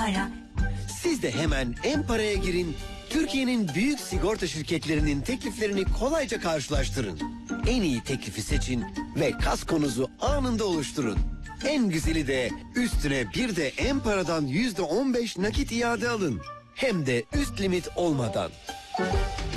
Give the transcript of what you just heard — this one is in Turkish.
Para. Siz de hemen En-Para'ya girin. Türkiye'nin büyük sigorta şirketlerinin tekliflerini kolayca karşılaştırın. En iyi teklifi seçin ve kaskonuzu anında oluşturun. En güzeli de üstüne bir de En-Para'dan %15 nakit iade alın. Hem de üst limit olmadan.